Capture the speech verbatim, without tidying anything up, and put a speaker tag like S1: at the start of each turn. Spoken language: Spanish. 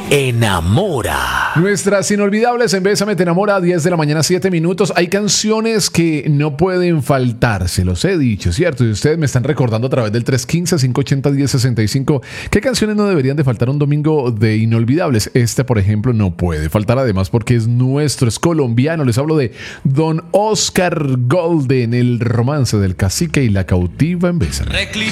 S1: enamora.
S2: Nuestras inolvidables en Bésame te enamora, diez de la mañana, siete minutos. Hay canciones que no pueden faltar, se los he dicho, ¿cierto? Y ustedes me están recordando a través del tres uno cinco, cinco ocho cero, uno cero seis cinco qué canciones no deberían de faltar un domingo de inolvidables. Este, por ejemplo, no puede faltar, además porque es nuestro, es colombiano. Les hablo de Don Oscar Golden, el romance del cacique y la cautiva en Bésame.